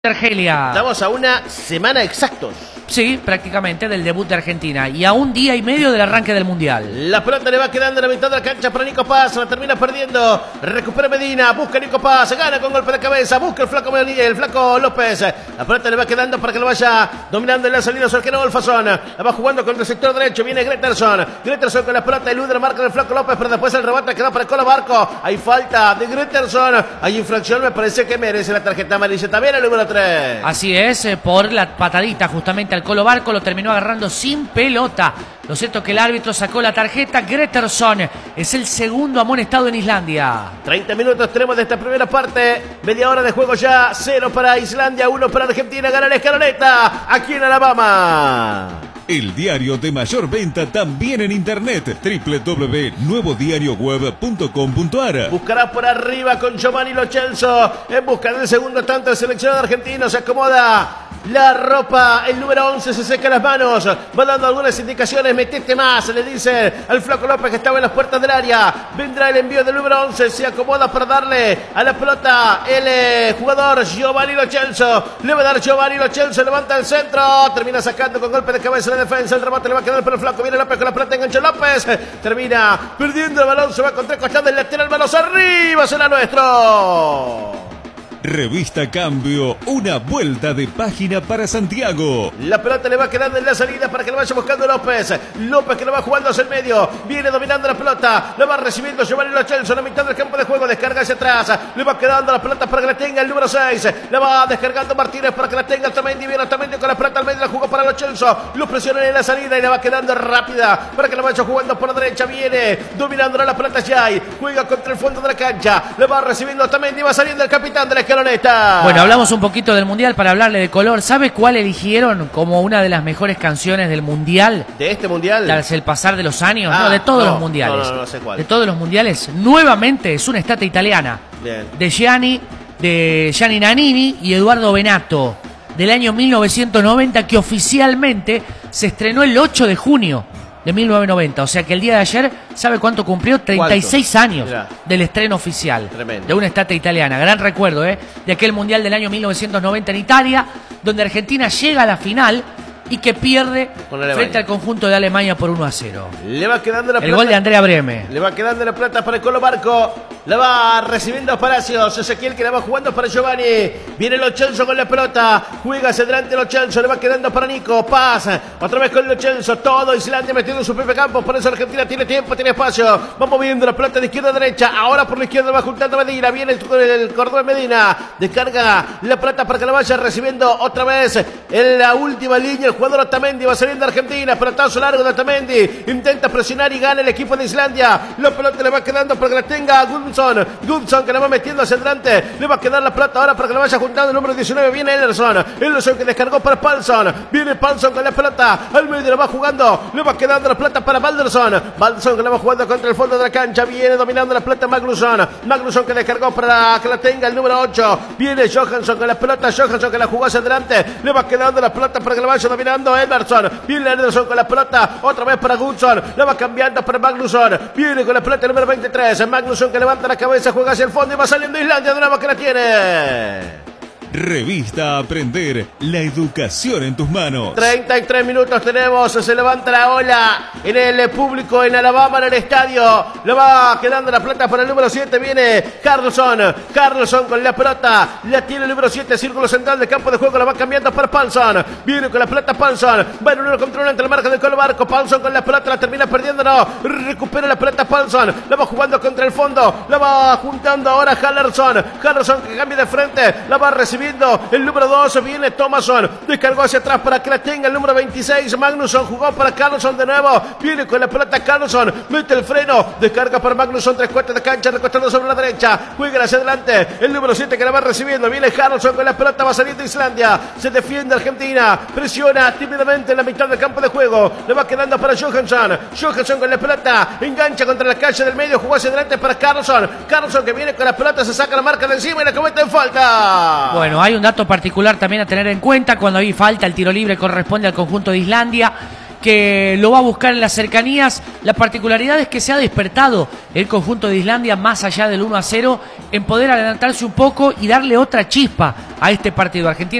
Argelia. Estamos a una semana exactos. Sí, prácticamente del debut de Argentina y a un día y medio del arranque del Mundial. La pelota le va quedando en la mitad de la cancha para Nico Paz, la termina perdiendo, recupera Medina, busca Nico Paz, gana con golpe de cabeza, busca el flaco López. La pelota le va quedando para que lo vaya dominando en la salida su arquero Olfason. La va jugando con el sector derecho, viene Greterson con la pelota, elude la marca del flaco López, pero después el rebate queda para el Colo Barco. Hay falta de Greterson, hay infracción, me parece que merece la tarjeta amarilla también el número 3. Así es, por la patadita justamente al Colo Barco, lo terminó agarrando sin pelota. Lo cierto es que el árbitro sacó la tarjeta. Greterson es el segundo amonestado en Islandia. 30 minutos tenemos de esta primera parte. Media hora de juego ya. 0 para Islandia, 1 para Argentina. Gana la escaloneta aquí en Alabama. El diario de mayor venta también en internet. www.nuevodiarioweb.com.ar. Buscará por arriba con Giovanni Lo Celso. En busca del segundo tanto, el seleccionado argentino se acomoda la ropa, el número 11 se seca las manos, va dando algunas indicaciones, metete más, le dice al flaco López que estaba en las puertas del área. Vendrá el envío del número 11, se acomoda para darle a la pelota el jugador Giovanni Lo Celso. Le va a dar Giovanni Lo Celso, levanta el centro, termina sacando con golpe de cabeza la defensa, el remate le va a quedar para el flaco, viene López con la pelota, engancha López, termina perdiendo el balón, se va contra el costado del lateral, manos arriba, será nuestro. Revista Cambio, una vuelta de página para Santiago. La pelota le va quedando en la salida para que lo vaya buscando López. López que lo va jugando hacia el medio. Viene dominando la pelota. La va recibiendo Giovanni Lo Celso en la mitad del campo de juego. Descarga hacia atrás. Le va quedando la pelota para que la tenga el número 6. La va descargando Martínez para que la tenga Otamendi. Viene Otamendi con la pelota al medio. La jugó para Lo Celso. Lo presiona en la salida y la va quedando rápida para que la vaya jugando por la derecha. Viene dominando la pelota Jai. Juega contra el fondo de la cancha. La va recibiendo Otamendi. Va saliendo el capitán de la escaloneta. Bueno, hablamos un poquito del Mundial para hablarle de color. ¿Sabe cuál eligieron como una de las mejores canciones del Mundial? ¿De este Mundial? Tras el pasar de los años, no, de todos los mundiales. No sé cuál. De todos los mundiales. Nuevamente es una estatua italiana. Bien. De Gianni Nannini y Eduardo Benato, del año 1990, que oficialmente se estrenó el 8 de junio de 1990. O sea que el día de ayer, ¿sabe cuánto cumplió? 36 años del estreno oficial. Tremendo. De una estatua italiana. Gran recuerdo, de aquel Mundial del año 1990 en Italia, donde Argentina llega a la final y que pierde frente al conjunto de Alemania por 1-0. Le va quedando la plata. El gol de Andrea Breme. Le va quedando la plata para el Colo Barco. La va recibiendo Palacios. Ezequiel que la va jugando para Giovanni. Viene Lo Celso con la pelota. Juega hacia adelante Lo Celso. Le va quedando para Nico. Pasa. Otra vez con Lo Celso. Todo Islandia metiendo en su propio campo. Por eso Argentina tiene tiempo, tiene espacio. Va moviendo la pelota de izquierda a derecha. Ahora por la izquierda va juntando Medina. Viene el cordón Medina. Descarga la pelota para que la vaya recibiendo otra vez en la última línea. El jugador Otamendi va saliendo Argentina. Pelotazo largo de Otamendi. Intenta presionar y gana el equipo de Islandia. La pelota le va quedando para que la tenga Gudmundsson que la va metiendo hacia adelante. Le va a quedar la pelota ahora para que la vaya juntando el número 19. Viene Ederson que descargó para Palsson. Viene Palsson con la pelota al medio, la va jugando. Le va quedando la pelota para Baldersson que la va jugando contra el fondo de la cancha. Viene dominando la pelota Magnusson que descargó para que la tenga el número 8. Viene Johansson con la pelota. Johansson que la jugó hacia adelante. Le va quedando la pelota para que la vaya dominando Ederson. Viene Ederson con la pelota otra vez para Gudmundsson. La va cambiando para Magnusson. Viene con la pelota el número 23. Magnusson que levanta la cabeza, juega hacia el fondo y va saliendo Islandia de nuevo que la tiene. Revista Aprender, la educación en tus manos. 33 minutos tenemos, se levanta la ola en el público en Alabama, en el estadio. Le va quedando la pelota para el número 7, viene Carlson con la pelota, la tiene el número 7, círculo central del campo de juego, la va cambiando para Palsson. Viene con la pelota Palsson, va en uno contra uno entre la marca del Colo Barco. Palsson con la pelota, la termina perdiendo, no, recupera la pelota Palsson, la va jugando contra el fondo, la va juntando ahora Hallerson que cambia de frente, la va recibiendo el número 2, viene Thomasson, descargó hacia atrás para que la tenga el número 26, Magnusson jugó para Carlson de nuevo, viene con la pelota Carlson, mete el freno, descarga para Magnusson, 3/4 de cancha, recostando sobre la derecha, juega hacia adelante, el número 7 que la va recibiendo, viene Carlson con la pelota, va saliendo Islandia, se defiende Argentina, presiona tímidamente en la mitad del campo de juego, le va quedando para Johansson con la pelota, engancha contra la calle del medio, jugó hacia adelante para Carlson que viene con la pelota, se saca la marca de encima y la comete en falta. Bueno, hay un dato particular también a tener en cuenta. Cuando hay falta, el tiro libre corresponde al conjunto de Islandia. que lo va a buscar en las cercanías. La particularidad es que se ha despertado el conjunto de Islandia, más allá del 1-0, en poder adelantarse un poco y darle otra chispa a este partido. Argentina